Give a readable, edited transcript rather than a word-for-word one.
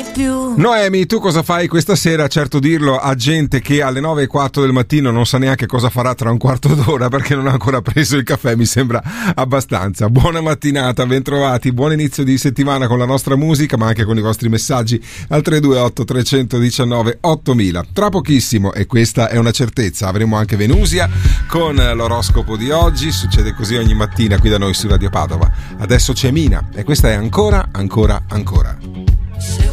più. Noemi, tu cosa fai questa sera? Certo, dirlo a gente che alle 9:04 del mattino non sa neanche cosa farà tra un quarto d'ora perché non ha ancora preso il caffè, mi sembra abbastanza. Buona mattinata, bentrovati, buon inizio di settimana con la nostra musica, ma anche con i vostri messaggi al 328 319 8000. Tra pochissimo, e questa è una certezza, avremo anche Venusia con l'oroscopo di oggi. Succede così ogni mattina qui da noi su Radio Padova. Adesso c'è Mina e questa è ancora.